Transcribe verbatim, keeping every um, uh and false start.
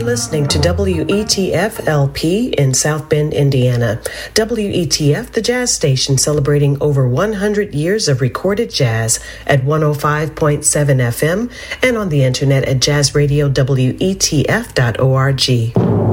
listening to W E T F L P in South Bend, Indiana. W E T F, the jazz station celebrating over one hundred years of recorded jazz at one oh five point seven F M and on the internet at jazz radio W E T F dot org.